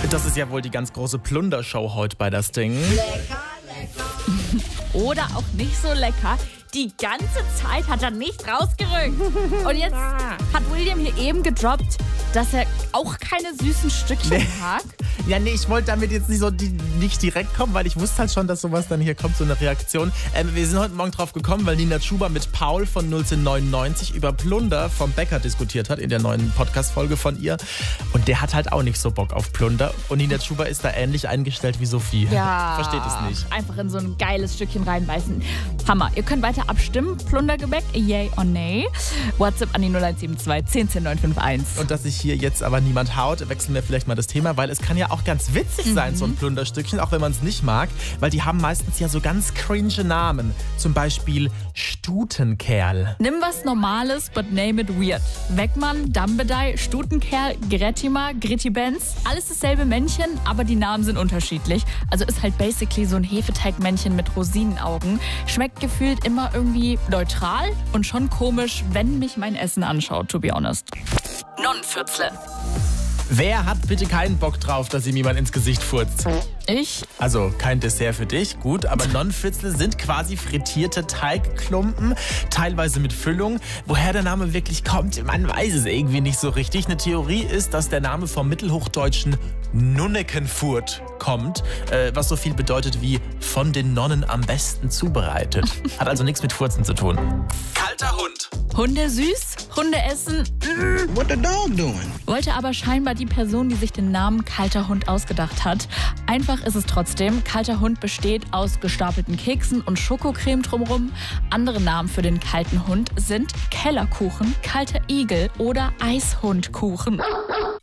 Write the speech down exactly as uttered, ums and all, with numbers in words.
Das ist ja wohl die ganz große Plundershow heute bei das Ding. Lecker, lecker. Oder auch nicht so lecker. Die ganze Zeit hat er nicht rausgerückt. Und jetzt hat William hier eben gedroppt, dass er auch keine süßen Stückchen Nee. mag. Ja, nee, ich wollte damit jetzt nicht so die, nicht direkt kommen, weil ich wusste halt schon, dass sowas dann hier kommt, so eine Reaktion. Ähm, wir sind heute Morgen drauf gekommen, weil Nina Chuba mit Paul von neunzehnhundertneunundneunzig über Plunder vom Bäcker diskutiert hat in der neuen Podcast-Folge von ihr. Und der hat halt auch nicht so Bock auf Plunder. Und Nina Chuba ist da ähnlich eingestellt wie Sophie. Ja. Versteht es nicht. Einfach in so ein geiles Stückchen reinbeißen. Hammer. Ihr könnt weiter abstimmen. Plundergebäck, yay or nay. WhatsApp an die null eins sieben zwei zehn zehn neun fünf eins. Und dass sich hier jetzt aber niemand haut, wechseln wir vielleicht mal das Thema, weil es kann ja auch ganz witzig Mhm. sein, so ein Plunderstückchen, auch wenn man es nicht mag, weil die haben meistens ja so ganz cringe Namen. Zum Beispiel Stutenkerl. Nimm was Normales, but name it weird. Weckmann, Dambedei, Stutenkerl, Grettima, Gritti-Benz. Alles dasselbe Männchen, aber die Namen sind unterschiedlich. Also ist halt basically so ein Hefeteigmännchen mit Rosinenaugen. Schmeckt gefühlt immer irgendwie neutral und schon komisch, wenn mich mein Essen anschaut, to be honest. Nonnenfürzle. Wer hat bitte keinen Bock drauf, dass ihm jemand ins Gesicht furzt? Ich? Also kein Dessert für dich, gut, aber Nonnenfürzle sind quasi frittierte Teigklumpen, teilweise mit Füllung. Woher der Name wirklich kommt, man weiß es irgendwie nicht so richtig. Eine Theorie ist, dass der Name vom mittelhochdeutschen Nunnekenfurt kommt, äh, was so viel bedeutet wie von den Nonnen am besten zubereitet. Hat also nichts mit Furzen zu tun. Kalter Hund. Hunde süß, Hunde essen. Mm. What the dog doing? Wollte aber scheinbar die Person, die sich den Namen Kalter Hund ausgedacht hat. Einfach ist es trotzdem. Kalter Hund besteht aus gestapelten Keksen und Schokocreme drumherum. Andere Namen für den kalten Hund sind Kellerkuchen, kalter Igel oder Eishundkuchen.